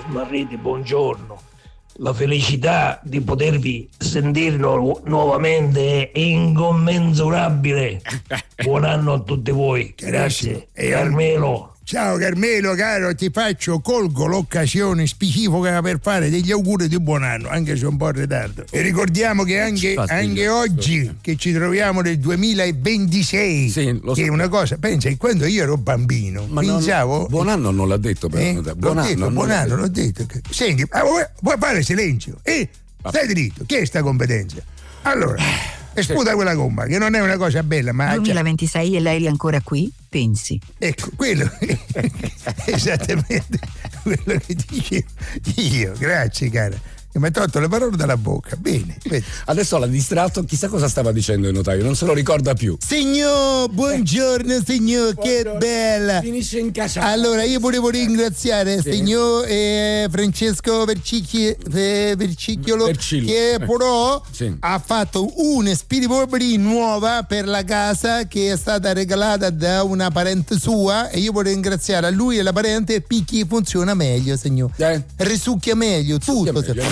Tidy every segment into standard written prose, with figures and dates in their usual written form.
Smarriti, buongiorno. La felicità di potervi sentire nuovamente è incommensurabile. Buon anno a tutti voi. Grazie. Carmelo. Ciao Carmelo, caro, colgo l'occasione specifica per fare degli auguri di buon anno, anche se un po' in ritardo. E ricordiamo che anche oggi, che ci troviamo nel 2026, sì, lo so, che è una cosa, pensa che quando io ero bambino, pensavo... buon anno non l'ha detto però. Buon anno, l'ho detto. Senti, vuoi fare silenzio? Stai dritto, che è sta competenza? Allora... E sputa quella gomma, che non è una cosa bella, ma 2026 e lei è ancora qui? Pensi. Ecco, quello esattamente quello che dicevo io. Grazie, cara. Mi hai tolto le parole dalla bocca. Bene. Adesso l'ha distratto, chissà cosa stava dicendo il notaio, non se lo ricorda più. Signor, buongiorno signor, che bella. Finisce in casa. Allora, io volevo ringraziare il signor Francesco Vercicchiolo, che però ha fatto una aspirapolvere nuova per la casa che è stata regalata da una parente sua, e io voglio ringraziare a lui e la parente perché funziona meglio, signor. Risucchia meglio, tutto.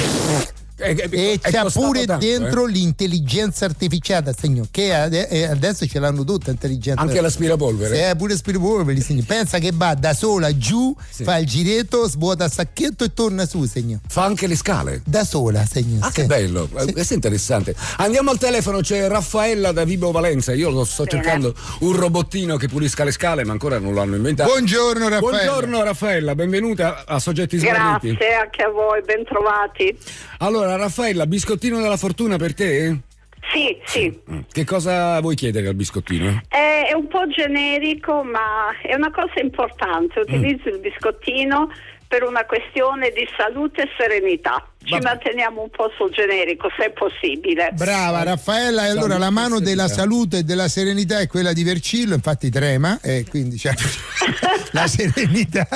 E c'ha pure dentro l'intelligenza artificiale, signor, che adesso ce l'hanno tutta intelligenza. Anche l'aspirapolvere? Pure l'aspirapolvere, signor. Pensa che va da sola giù, fa il giretto, svuota il sacchetto e torna su, signor. Fa anche le scale? Da sola, signor. Che bello, questo è interessante. Andiamo al telefono, c'è Raffaella da Vibo Valenza. Io lo sto cercando un robottino che pulisca le scale, ma ancora non l'hanno inventato. Buongiorno Raffaella. Buongiorno Raffaella, benvenuta a Soggetti Smarriti. Grazie anche a voi, bentrovati. Allora Raffaella, biscottino della fortuna per te? Sì. Che cosa vuoi chiedere al biscottino? È un po' generico, ma è una cosa importante. Utilizzo il biscottino per una questione di salute e serenità. Ci manteniamo un po' sul generico, se è possibile. Brava Raffaella, e allora la mano della salute e della serenità è quella di Vercillo, infatti trema, e quindi c'è la serenità.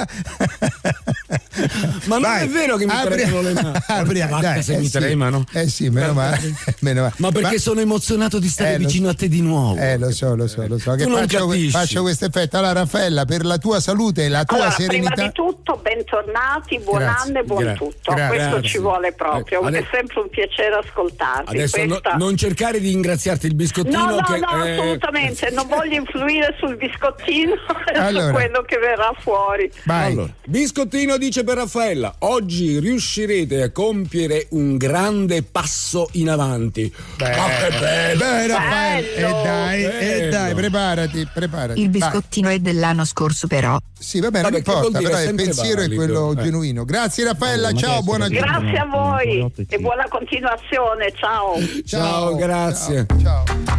Ma non è vero che mi tremano le mani. Dai, se mi tremano. Sì, meno male. Ma perché sono emozionato di stare vicino a te di nuovo. Lo so. Che faccio questo effetto. Allora Raffaella, per la tua salute e la tua serenità. Prima di tutto, bentornati, buon anno e buon tutto. Questo ci vuole proprio, è sempre un piacere ascoltarti. Adesso non cercare di ingraziarti il biscottino. No, assolutamente, non voglio influire sul biscottino su quello che verrà fuori. Allora, biscottino dice per Raffaella: oggi riuscirete a compiere un grande passo in avanti. Che bello! Raffaella, dai, preparati. Il biscottino è dell'anno scorso, però. Sì, vabbè, non importa, però il pensiero è quello genuino. Grazie Raffaella, ciao, buona giornata. Grazie a voi e buona continuazione, ciao. Ciao, grazie. Ciao.